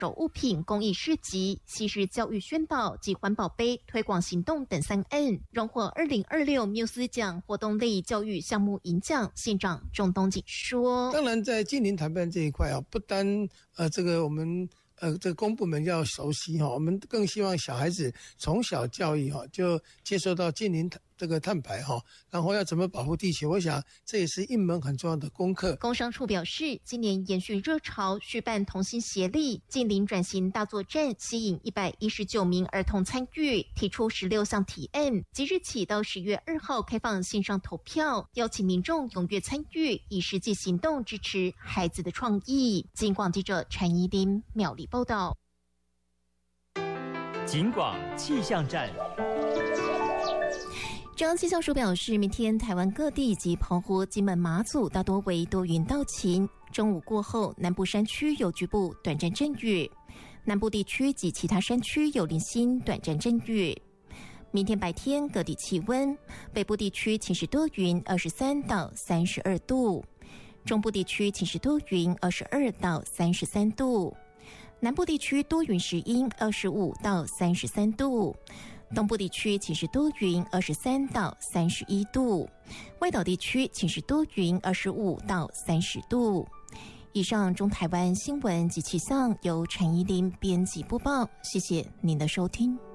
手物品公益市集、昔日教育宣导及环保杯推广行动等3案，荣获2026缪斯奖活动类教育项目银奖。县长钟东锦说：“ 当然，在近邻谈判这一块啊，不单这个我们这个公部门要熟悉哈，我们更希望小孩子从小教育哈，就接受到近邻这个碳排哈，然后要怎么保护地球，我想这也是一门很重要的功课。 工商处表示，今年延续热潮，续办同心协力近邻转型大作战，吸引119名儿童参与，提出16项提案。即日起到10月2号开放线上投票，邀请民众踊跃参与，以实际行动支持孩子的创意。警广记者陈怡琳苗栗报道。 警广气象站。 中央气象署表示，明天台湾各地及澎湖、金门、马祖大多为多云到晴，中午过后南部山区有局部短暂阵雨，南部地区及其他山区有零星短暂阵雨。明天白天各地气温，北部地区晴时多云23到32度，中部地区晴时多云22到33度，南部地区多云时阴25到33度，东部地区晴时多云23到31度，外岛地区晴时多云25到30度。以上中台湾新闻及气象由陈怡琳编辑播报，谢谢您的收听。